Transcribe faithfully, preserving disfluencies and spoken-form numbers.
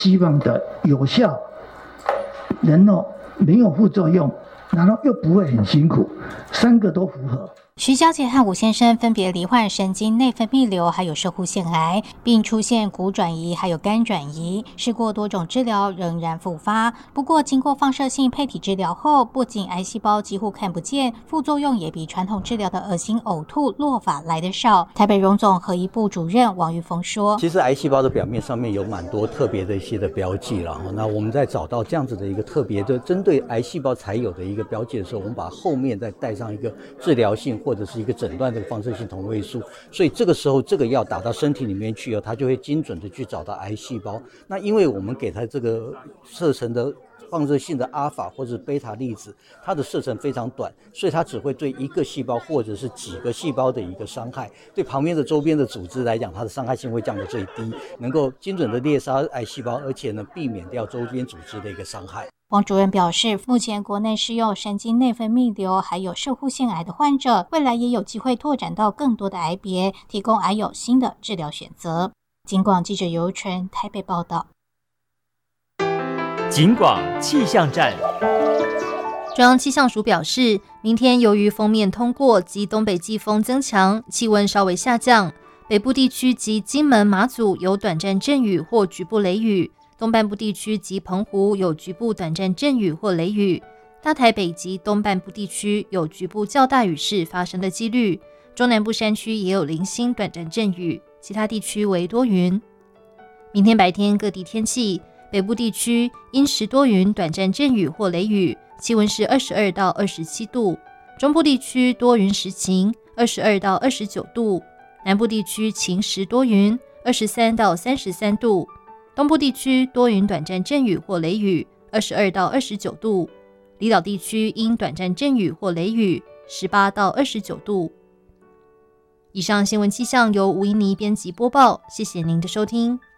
希望的有效，然后没有副作用，然后又不会很辛苦，三个都符合。 徐小姐和吴先生分别罹患神经内分泌瘤还有攝護腺癌，并出现骨转移还有肝转移，试过多种治疗仍然复发。不过经过放射性配体治疗后，不仅癌细胞几乎看不见，副作用也比传统治疗的恶心呕吐落发来得少。台北荣总核医部主任王玉峰说， 其实癌细胞的表面上面有蛮多特别的一些的标记了，那我们在找到这样子的一个特别的针对癌细胞才有的一个标记的时候，我们把后面再带上一个治疗性或者是一个诊断的放射性同位素，所以这个时候这个药打到身体里面去，它就会精准的去找到癌细胞。那因为我们给它这个射程的放射性的阿法或者贝塔粒子，它的射程非常短，所以它只会对一个细胞或者是几个细胞的一个伤害，对旁边的周边的组织来讲，它的伤害性会降到最低，能够精准的猎杀癌细胞，而且呢避免掉周边组织的一个伤害。 王主任表示，目前国内适用神经内分泌瘤还有攝護腺癌的患者，未来也有机会拓展到更多的癌别，提供癌友新的治疗选择。警广记者尤纯台北报道。 警广气象站。 中央气象署表示，明天由于锋面通过及东北季风增强，气温稍微下降，北部地区及金门、马祖有短暂阵雨或局部雷雨，东半部地区及澎湖有局部短暂阵雨或雷雨，大台北及东半部地区有局部较大雨势发生的几率，中南部山区也有零星短暂阵雨，其他地区为多云。明天白天各地天气，北部地区阴时多云，短暂阵雨或雷雨，气温是二十二到二十七度，中部地区多云时晴，二十二到二十九度，南部地区晴时多云，二十三到三十三度，东部地区多云短暂阵雨或雷雨，二十二到二十九度，离岛地区因短暂阵雨或雷雨，十八到二十九度。以上新闻气象由吴怡妮编辑播报，谢谢您的收听。